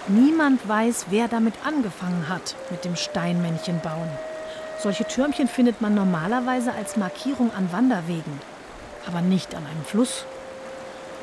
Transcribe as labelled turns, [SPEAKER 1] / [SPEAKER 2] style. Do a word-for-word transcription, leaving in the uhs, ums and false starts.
[SPEAKER 1] Niemand weiß, wer damit angefangen hat, mit dem Steinmännchen bauen. Solche Türmchen findet man normalerweise als Markierung an Wanderwegen, aber nicht an einem Fluss.